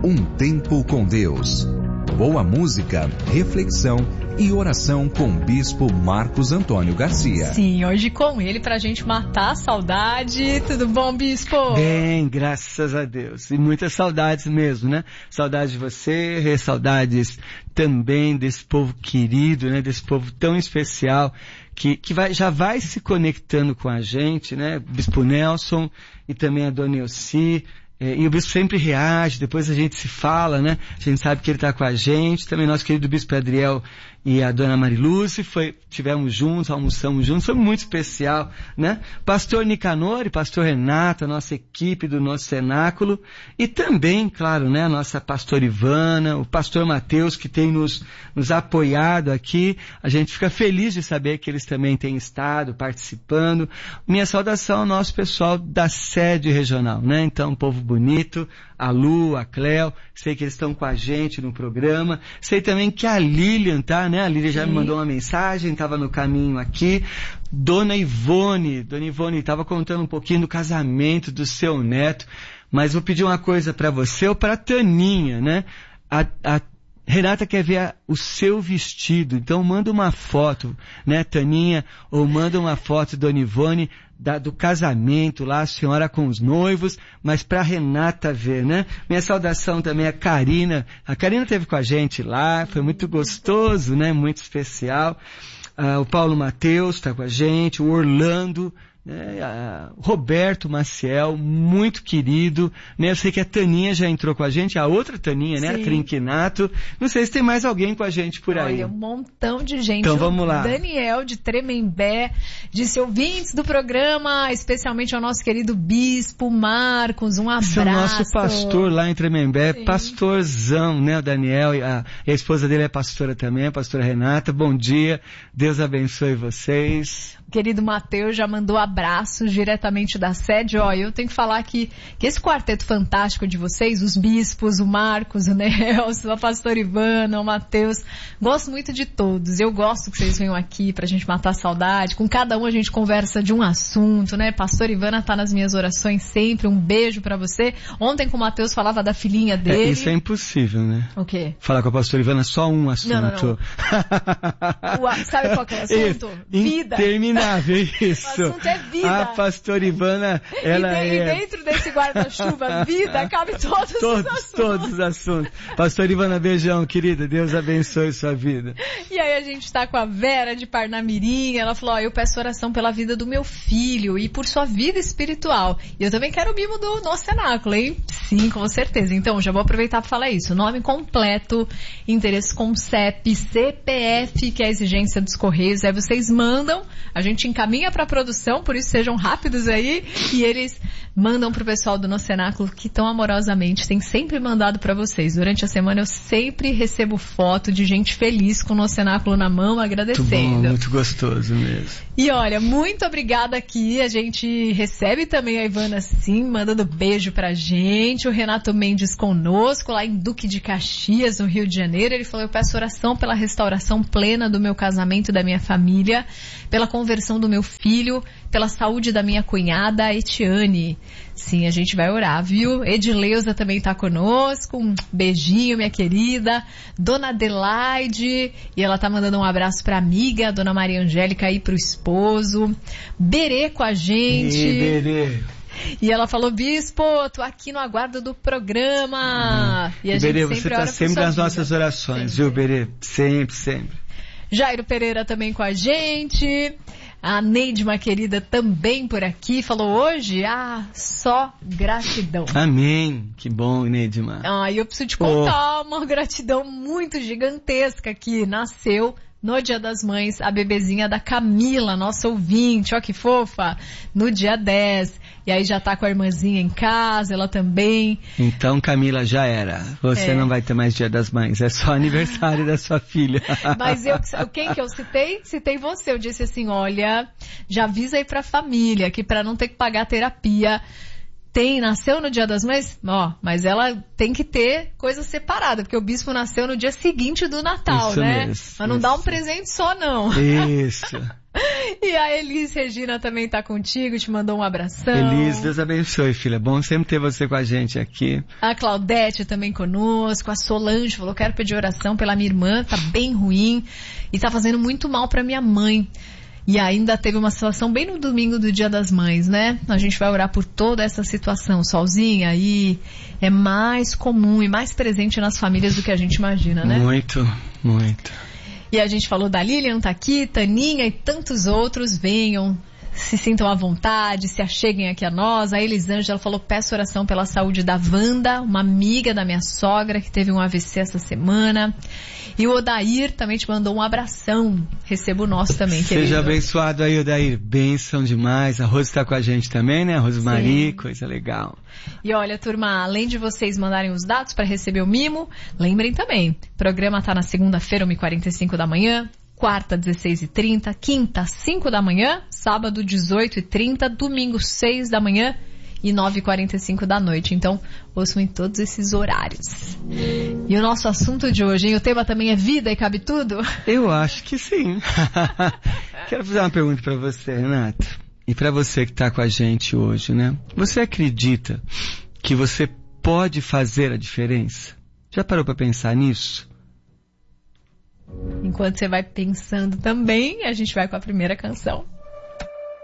Um tempo com Deus. Boa música, reflexão e oração com o Bispo Marcos Antônio Garcia. Sim, hoje com ele pra gente matar a saudade. Tudo bom, Bispo? Bem, graças a Deus. E muitas saudades mesmo, né? Saudades de você, saudades também desse povo querido, né? Desse povo tão especial que já vai se conectando com a gente, né? Bispo Nelson e também a Dona Elci. E o bispo sempre reage, depois a gente se fala, né? A gente sabe que ele está com a gente. Também nosso querido bispo Adriel e a dona Marilúcia, tivemos juntos, almoçamos juntos, foi muito especial, né? Pastor Nicanor e pastor Renato, a nossa equipe do nosso cenáculo, e também, claro, né, a nossa pastora Ivana, o pastor Mateus, que tem nos apoiado aqui. A gente fica feliz de saber que eles também têm estado participando. Minha saudação ao nosso pessoal da sede regional, né? Então, um povo bonito, a Lu, a Cléo, sei que eles estão com a gente no programa. Sei também que a Lilian tá, né? A Lilian já me mandou uma mensagem, estava no caminho aqui. Dona Ivone estava contando um pouquinho do casamento do seu neto, mas vou pedir uma coisa para você ou para a Taninha, né? A Renata quer ver o seu vestido, então manda uma foto, né, Taninha, ou manda uma foto, Dona Ivone, do casamento lá, a senhora com os noivos, mas pra Renata ver, né? Minha saudação também à Karina. A Karina esteve com a gente lá, foi muito gostoso, né? Muito especial. O Paulo Mateus está com a gente, o Orlando, né? Roberto Maciel, muito querido, né? Eu sei que a Taninha já entrou com a gente, a outra Taninha, né? Sim. A Trinquinato. Não sei se tem mais alguém com a gente por aí. Olha, um montão de gente. Então vamos lá. Daniel de Tremembé disse: ouvintes do programa, especialmente ao nosso querido Bispo Marcos, um abraço. Esse é o nosso pastor lá em Tremembé, sim. Pastorzão, né? O Daniel, e a esposa dele é pastora também, a pastora Renata. Bom dia, Deus abençoe vocês. O querido Mateus já mandou abraços diretamente da sede. Ó, eu tenho que falar que esse quarteto fantástico de vocês, os bispos, o Marcos, o Nelson, a pastora Ivana, o Mateus, gosto muito de todos. Eu gosto que vocês venham aqui pra gente matar a saudade. Com cada um a gente conversa de um assunto, né? Pastora Ivana tá nas minhas orações sempre. Um beijo pra você. Ontem com o Mateus falava da filhinha dele. Isso é impossível, né? O quê? Falar com a pastora Ivana só um assunto. Não. Sabe qual que é o assunto? Vida. Interminável, isso. O assunto é vida. A pastora Ivana, ela e dentro desse guarda-chuva, vida, cabe todos os assuntos. Pastora Ivana, beijão, querida. Deus abençoe sua vida. E aí a gente tá com a Vera de Parnamirim. Ela falou: eu peço oração pela vida do meu filho e por sua vida espiritual. E eu também quero o mimo do nosso cenáculo, hein? Sim, com certeza. Então, já vou aproveitar para falar isso. Nome completo, endereço com CEP, CPF, que é a exigência dos Correios. Aí vocês mandam, a gente encaminha para a produção, por isso sejam rápidos aí, e eles mandam pro pessoal do nosso cenáculo, que tão amorosamente tem sempre mandado para vocês. Durante a semana eu sempre recebo foto de gente feliz com o nosso cenáculo na mão, agradecendo. Muito bom, muito gostoso mesmo. E olha, muito obrigada aqui. A gente recebe também a Ivana, sim, mandando beijo pra gente. O Renato Mendes conosco, lá em Duque de Caxias, no Rio de Janeiro. Ele falou: eu peço oração pela restauração plena do meu casamento e da minha família, pela conversão do meu filho, pela saúde da minha cunhada, Etiane. Sim, a gente vai orar, viu? Edileuza também tá conosco. Um beijinho, minha querida. Dona Adelaide. E ela tá mandando um abraço pra amiga, Dona Maria Angélica, e pro esposo. Berê com a gente. Berê. E ela falou: bispo, tô aqui no aguardo do programa. E a Berê, gente você tá sempre nas nossas orações, sempre. Viu, Berê? Sempre. Jairo Pereira também com a gente. A Neidma, querida, também por aqui, falou hoje: só gratidão. Amém. Que bom, Neidma. E eu preciso te contar uma gratidão muito gigantesca que nasceu no Dia das Mães, a bebezinha da Camila, nossa ouvinte, ó que fofa, no dia 10. E aí já tá com a irmãzinha em casa, ela também. Então, Camila, já era. Você não vai ter mais Dia das Mães, é só aniversário da sua filha. Mas quem que eu citei? Citei você. Eu disse assim: olha, já avisa aí pra família que pra não ter que pagar terapia, nasceu no Dia das Mães, mas ela tem que ter coisa separada, porque o bispo nasceu no dia seguinte do Natal, isso né? Mesmo, mas não dá um presente só, não. Isso. E a Elis Regina também tá contigo, te mandou um abração. Elis, Deus abençoe, filha. Bom sempre ter você com a gente aqui. A Claudete também conosco. A Solange falou, quero pedir oração pela minha irmã, tá bem ruim e tá fazendo muito mal pra minha mãe. E ainda teve uma situação bem no domingo do Dia das Mães, né? A gente vai orar por toda essa situação. Solzinha, aí é mais comum e mais presente nas famílias do que a gente imagina, né? Muito, muito. E a gente falou da Lilian, tá aqui, Taninha e tantos outros. Venham, se sintam à vontade, se acheguem aqui a nós. A Elisângela falou, peço oração pela saúde da Wanda, uma amiga da minha sogra que teve um AVC essa semana. E o Odair também te mandou um abração. Receba o nosso também, querido. Seja abençoado aí, Odair. Bênção demais. A Rose está com a gente também, né? A Rosemarie, coisa legal. E olha, turma, além de vocês mandarem os dados para receber o mimo, lembrem também, o programa tá na segunda-feira, 1h45 da manhã, quarta, 16h30, quinta, 5 da manhã, sábado, 18h30, domingo, 6 da manhã e 9h45 da noite. Então, ouçam em todos esses horários. E o nosso assunto de hoje, hein? O tema também é vida e cabe tudo? Eu acho que sim. Quero fazer uma pergunta para você, Renato. E para você que está com a gente hoje, né? Você acredita que você pode fazer a diferença? Já parou para pensar nisso? Enquanto você vai pensando também, a gente vai com a primeira canção.